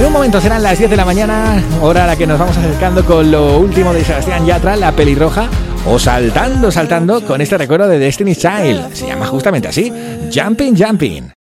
un momento serán las 10 de la mañana, hora a la que nos vamos acercando con lo último de Sebastián Yatra, La Pelirroja, o saltando con este recuerdo de Destiny's Child. Se llama justamente así, Jumping Jumping.